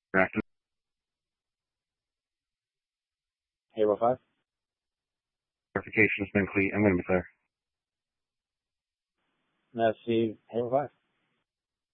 After Halo 5? verification has been complete, I'm going to be clear. That's Steve, Halo 5.